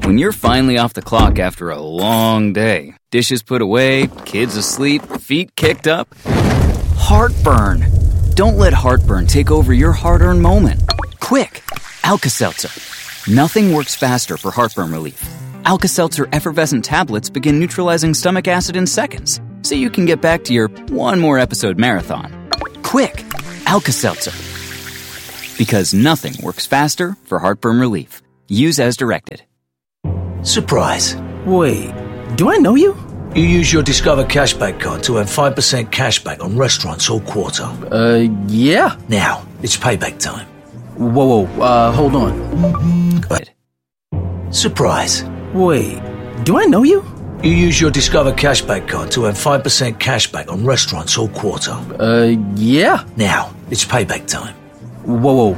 When you're finally off the clock after a long day, dishes put away, kids asleep, feet kicked up, heartburn. Don't let heartburn take over your hard-earned moment. Quick, Alka-Seltzer. Nothing works faster for heartburn relief. Alka-Seltzer effervescent tablets begin neutralizing stomach acid in seconds, so you can get back to your one more episode marathon. Quick, Alka-Seltzer. Because nothing works faster for heartburn relief. Use as directed. Surprise. Wait, do I know you? You use your Discover Cashback card to earn 5% cashback on restaurants all quarter. Yeah. Now, it's payback time. Whoa, hold on. Good. Surprise. Wait, do I know you? You use your Discover Cashback card to earn 5% cashback on restaurants all quarter. Yeah. Now, it's payback time. Whoa,